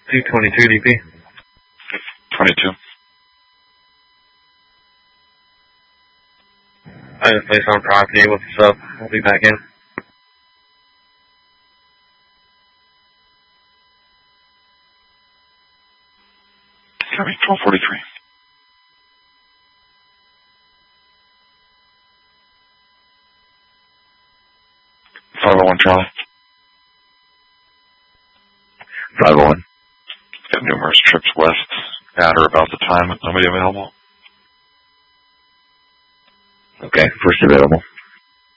222 DP. 22. I just placed on property. What's up? I'll be back in. Copy, 1243. Charlie. 501. Got numerous trips west at or about the time with nobody available. Okay, first available.